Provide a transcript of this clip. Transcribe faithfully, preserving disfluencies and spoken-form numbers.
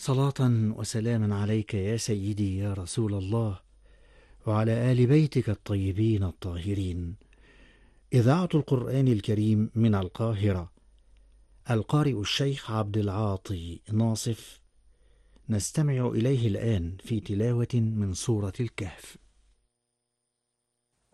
صلاة وسلاما عليك يا سيدي يا رسول الله، وعلى آل بيتك الطيبين الطاهرين. إذاعة القرآن الكريم من القاهرة، القارئ الشيخ عبد العاطي ناصف، نستمع إليه الآن في تلاوة من سورة الكهف.